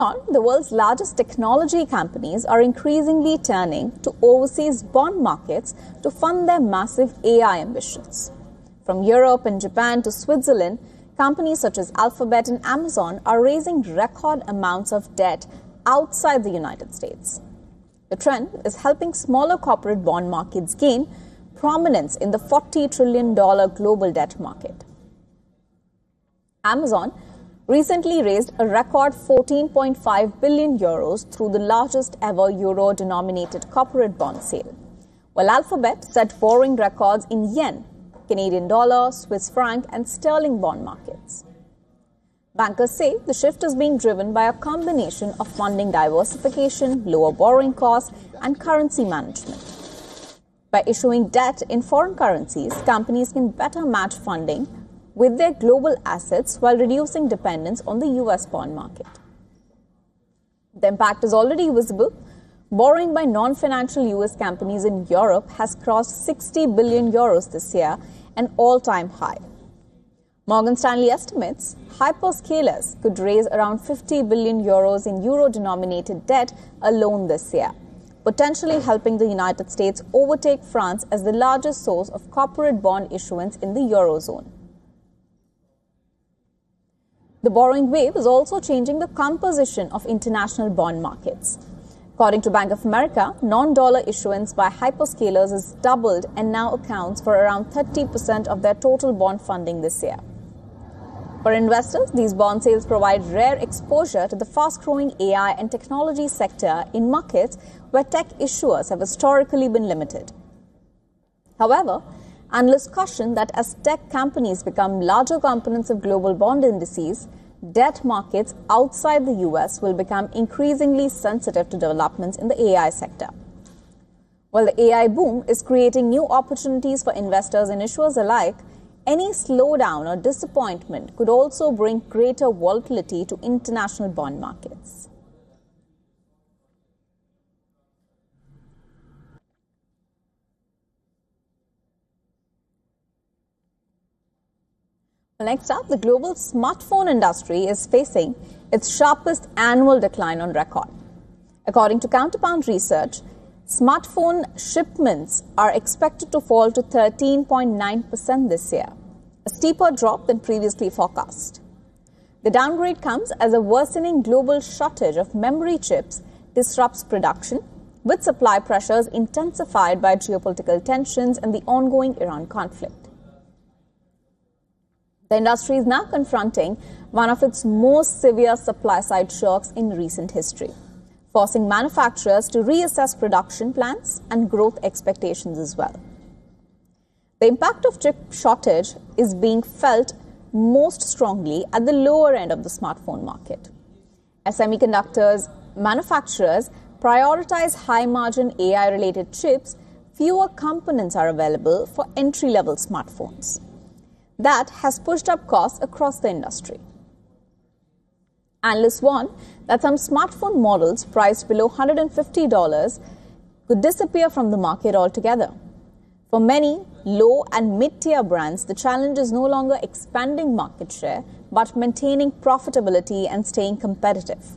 The world's largest technology companies are increasingly turning to overseas bond markets to fund their massive AI ambitions. From Europe and Japan to Switzerland, companies such as Alphabet and Amazon are raising record amounts of debt outside the United States. The trend is helping smaller corporate bond markets gain prominence in the $40 trillion global debt market. Amazon recently raised a record 14.5 billion euros through the largest ever euro-denominated corporate bond sale, while Alphabet set borrowing records in yen, Canadian dollar, Swiss franc and sterling bond markets. Bankers say the shift is being driven by a combination of funding diversification, lower borrowing costs and currency management. By issuing debt in foreign currencies, companies can better match funding with their global assets while reducing dependence on the US bond market. The impact is already visible. Borrowing by non-financial US companies in Europe has crossed 60 billion euros this year, an all-time high. Morgan Stanley estimates hyperscalers could raise around 50 billion euros in euro-denominated debt alone this year, potentially helping the United States overtake France as the largest source of corporate bond issuance in the Eurozone. The borrowing wave is also changing the composition of international bond markets. According to Bank of America, non-dollar issuance by hyperscalers has doubled and now accounts for around 30% of their total bond funding this year. For investors, these bond sales provide rare exposure to the fast-growing AI and technology sector in markets where tech issuers have historically been limited. However, analysts caution that as tech companies become larger components of global bond indices, debt markets outside the US will become increasingly sensitive to developments in the AI sector. While the AI boom is creating new opportunities for investors and issuers alike, any slowdown or disappointment could also bring greater volatility to international bond markets. Next up, the global smartphone industry is facing its sharpest annual decline on record. According to Counterpoint Research, smartphone shipments are expected to fall to 13.9% this year, a steeper drop than previously forecast. The downgrade comes as a worsening global shortage of memory chips disrupts production, with supply pressures intensified by geopolitical tensions and the ongoing Iran conflict. The industry is now confronting one of its most severe supply-side shocks in recent history, forcing manufacturers to reassess production plans and growth expectations as well. The impact of chip shortage is being felt most strongly at the lower end of the smartphone market. As semiconductors manufacturers prioritize high-margin AI-related chips, fewer components are available for entry-level smartphones. That has pushed up costs across the industry. Analysts warn that some smartphone models priced below $150 could disappear from the market altogether. For many low and mid-tier brands, the challenge is no longer expanding market share, but maintaining profitability and staying competitive.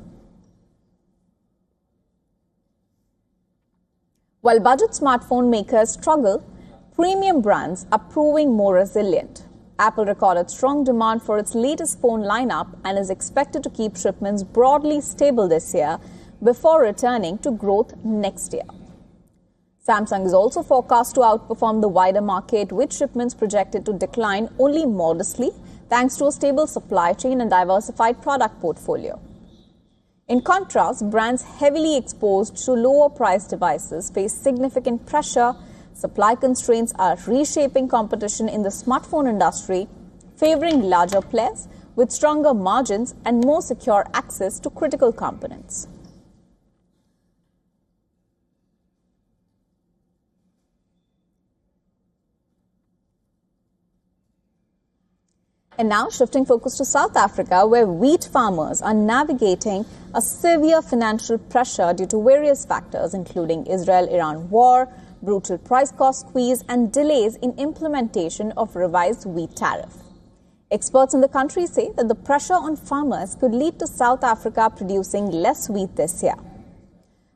While budget smartphone makers struggle, premium brands are proving more resilient. Apple recorded strong demand for its latest phone lineup and is expected to keep shipments broadly stable this year before returning to growth next year. Samsung is also forecast to outperform the wider market, with shipments projected to decline only modestly thanks to a stable supply chain and diversified product portfolio. In contrast, brands heavily exposed to lower-priced devices face significant pressure. Supply constraints are reshaping competition in the smartphone industry, favoring larger players with stronger margins and more secure access to critical components. And now shifting focus to South Africa, where wheat farmers are navigating a severe financial pressure due to various factors, including Israel-Iran war, brutal price-cost squeeze, and delays in implementation of revised wheat tariff. Experts in the country say that the pressure on farmers could lead to South Africa producing less wheat this year.